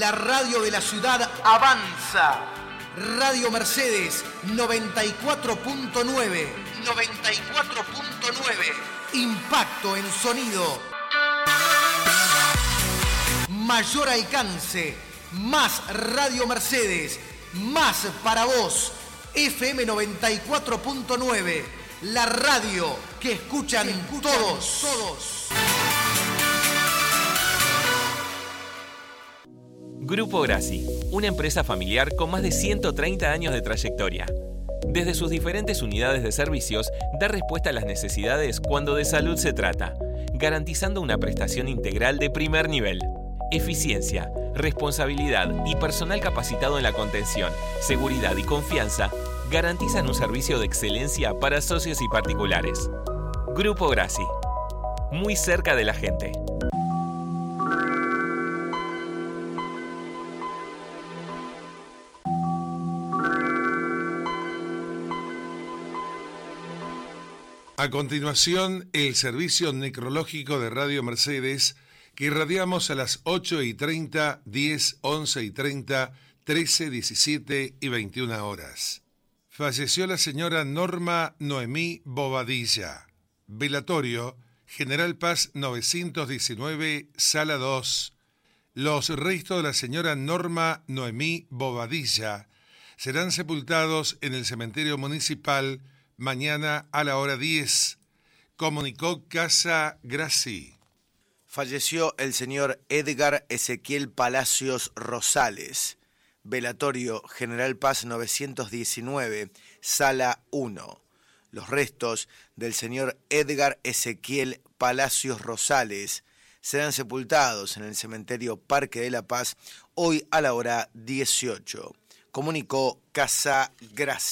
La radio de la ciudad avanza. Radio Mercedes 94.9. 94.9. Impacto en sonido. Mayor alcance. Más Radio Mercedes. Más para vos. FM 94.9. La radio que escuchan todos. Grupo Grassi, una empresa familiar con más de 130 años de trayectoria. Desde sus diferentes unidades de servicios, da respuesta a las necesidades cuando de salud se trata, garantizando una prestación integral de primer nivel. Eficiencia, responsabilidad y personal capacitado en la contención, seguridad y confianza garantizan un servicio de excelencia para socios y particulares. Grupo Grassi, muy cerca de la gente. A continuación, el servicio necrológico de Radio Mercedes, que irradiamos a las 8:30, 10, 11:30, 13, 17 y 21 horas. Falleció la señora Norma Noemí Bobadilla. Velatorio, General Paz 919, Sala 2. Los restos de la señora Norma Noemí Bobadilla serán sepultados en el cementerio municipal mañana a la hora 10, comunicó Casa Grassi. Falleció el señor Edgar Ezequiel Palacios Rosales. Velatorio General Paz 919, Sala 1. Los restos del señor Edgar Ezequiel Palacios Rosales serán sepultados en el cementerio Parque de la Paz hoy a la hora 18, comunicó Casa Grassi.